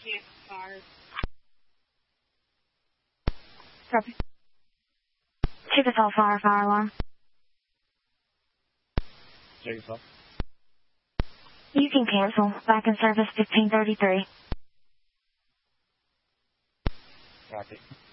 Copy. Chickasaw fire alarm. Chickasaw. You can cancel. Back in service 1533. Copy.